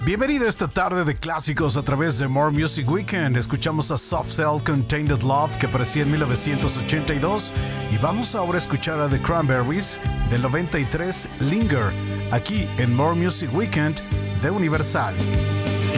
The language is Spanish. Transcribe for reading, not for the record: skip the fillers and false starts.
Bienvenido a esta tarde de clásicos a través de More Music Weekend. Escuchamos a Soft Cell con Tainted Love, que aparecía en 1982, y vamos ahora a escuchar a The Cranberries del 93, Linger, aquí en More Music Weekend de Universal.